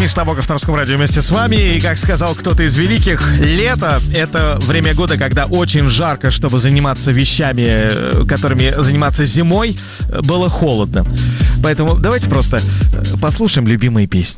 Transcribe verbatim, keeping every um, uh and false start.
Михаил Табоков на Русском радио вместе с вами. И, как сказал кто-то из великих, лето — это время года, когда очень жарко, чтобы заниматься вещами, которыми заниматься зимой, было холодно. Поэтому давайте просто послушаем любимые песни.